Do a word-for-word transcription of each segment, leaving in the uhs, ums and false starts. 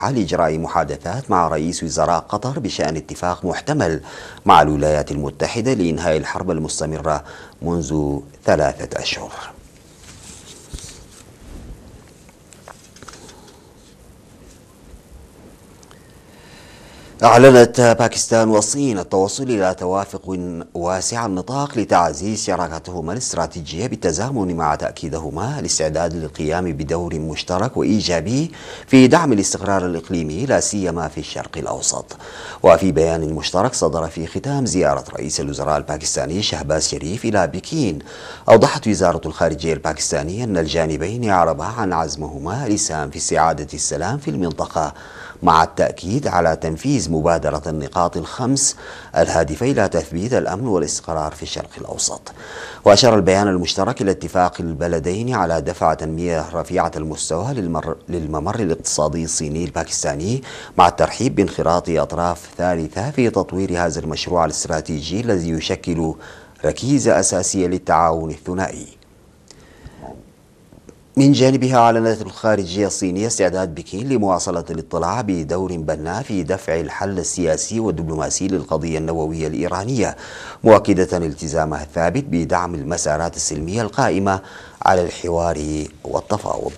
لإجراء محادثات مع رئيس وزراء قطر بشأن اتفاق محتمل مع الولايات المتحدة لإنهاء الحرب المستمرة منذ ثلاثة أشهر. أعلنت باكستان والصين التوصل إلى توافق واسع النطاق لتعزيز شراكتهما الاستراتيجية بالتزامن مع تأكيدهما الاستعداد للقيام بدور مشترك وإيجابي في دعم الاستقرار الإقليمي لا سيما في الشرق الأوسط. وفي بيان مشترك صدر في ختام زيارة رئيس الوزراء الباكستاني شهباز شريف إلى بكين، أوضحت وزارة الخارجية الباكستانية أن الجانبين أعربا عن عزمهما الإسهام في استعادة السلام في المنطقة، مع التأكيد على تنفيذ مبادرة النقاط الخمس الهادفة إلى تثبيت الأمن والاستقرار في الشرق الأوسط. وأشار البيان المشترك إلى اتفاق البلدين على دفع تنمية رفيعة المستوى للممر الاقتصادي الصيني الباكستاني، مع الترحيب بانخراط أطراف ثالثة في تطوير هذا المشروع الاستراتيجي الذي يشكل ركيزة أساسية للتعاون الثنائي. من جانبها أعلنت الخارجية الصينية استعداد بكين لمواصلة الاطلاع بدور بناء في دفع الحل السياسي والدبلوماسي للقضية النووية الإيرانية، مؤكدة التزامها الثابت بدعم المسارات السلمية القائمة على الحوار والتفاوض.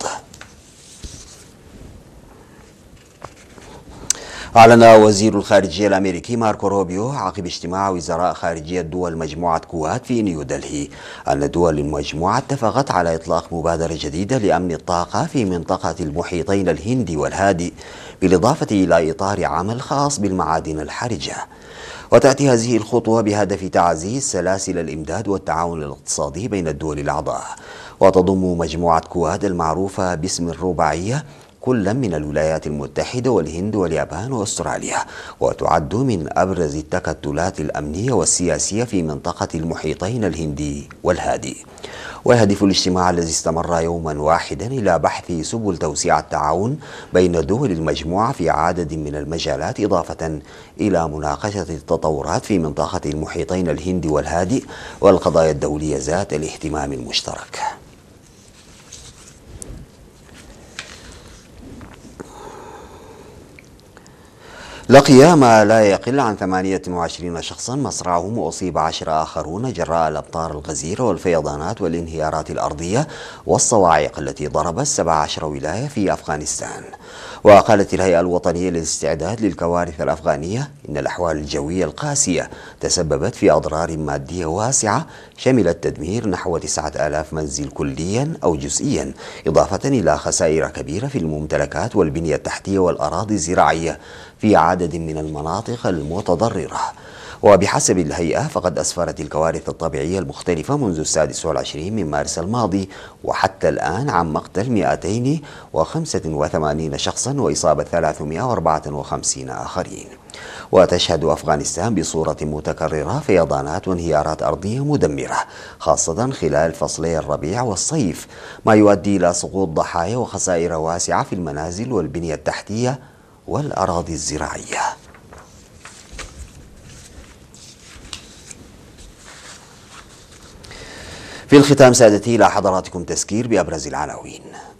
أعلن وزير الخارجية الأمريكي ماركو روبيو عقب اجتماع وزراء خارجية دول مجموعة كواد في نيودلهي أن دول المجموعة اتفقت على إطلاق مبادرة جديدة لأمن الطاقة في منطقة المحيطين الهندي والهادئ، بالإضافة إلى إطار عمل خاص بالمعادن الحرجة. وتأتي هذه الخطوة بهدف تعزيز سلاسل الإمداد والتعاون الاقتصادي بين الدول الأعضاء. وتضم مجموعة كواد المعروفة باسم الرباعية كل من الولايات المتحدة والهند واليابان وأستراليا، وتعد من أبرز التكتلات الأمنية والسياسية في منطقة المحيطين الهندي والهادئ. ويهدف الاجتماع الذي استمر يوما واحدا إلى بحث سبل توسيع التعاون بين دول المجموعة في عدد من المجالات، إضافة إلى مناقشة التطورات في منطقة المحيطين الهندي والهادئ والقضايا الدولية ذات الاهتمام المشترك. لقي ما لا يقل عن ثمانية وعشرين شخصا مصرعهم، وأصيب عشرة آخرون جراء الأمطار الغزيرة والفيضانات والانهيارات الأرضية والصواعق التي ضربت سبع عشرة ولاية في أفغانستان. وقالت الهيئة الوطنية للاستعداد للكوارث الأفغانية إن الأحوال الجوية القاسية تسببت في أضرار مادية واسعة شملت تدمير نحو تسعة آلاف منزل كليا أو جزئيا، إضافة إلى خسائر كبيرة في الممتلكات والبنية التحتية والأراضي الزراعية في عدد من المناطق المتضررة. وبحسب الهيئة فقد أسفرت الكوارث الطبيعية المختلفة منذ السادس والعشرين من مارس الماضي وحتى الآن عن مقتل مئتين وخمسة وثمانين شخصا وإصابة ثلاثمئة وأربعة وخمسين آخرين. وتشهد أفغانستان بصورة متكررة فيضانات وانهيارات أرضية مدمرة، خاصة خلال فصلي الربيع والصيف، ما يؤدي إلى سقوط ضحايا وخسائر واسعة في المنازل والبنية التحتية والأراضي الزراعية. في الختام سادتي إلى حضراتكم تذكير بأبرز العناوين.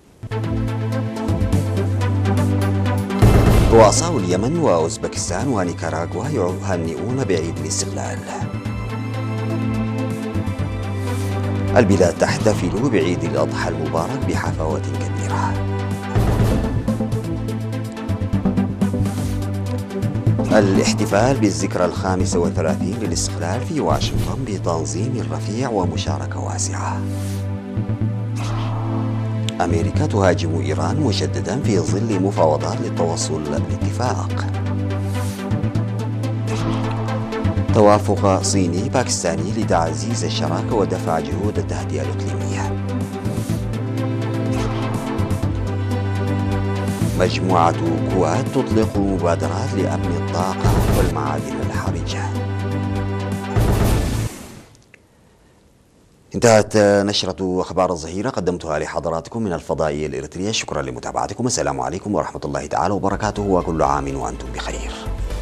رؤساء اليمن وأوزبكستان ونيكاراغوا يهنئون بعيد الاستقلال. البلاد تحتفل بعيد الأضحى المبارك بحفاوة كبيرة. الاحتفال بالذكرى الخامسة والثلاثين للاستقلال في واشنطن بتنظيم رفيع ومشاركة واسعة. أمريكا تهاجم إيران مجددا في ظل مفاوضات للتوصل لاتفاق. توافق صيني باكستاني لتعزيز الشراكة ودفع جهود التهدئة الإقليمية. مجموعة كواد تطلق مبادرات لأمن الطاقة والمعادن الحرجة. انتهت نشرة أخبار الظهيرة قدمتها لحضراتكم من الفضائية الإريترية. شكرا لمتابعتكم، السلام عليكم ورحمة الله تعالى وبركاته، وكل عام وأنتم بخير.